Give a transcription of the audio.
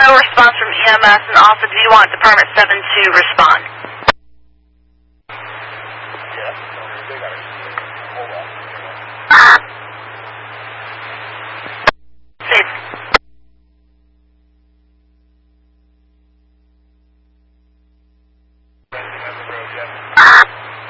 no response from EMS, and also do you want Department 7 to respond? Yeah, they got it. Hold on.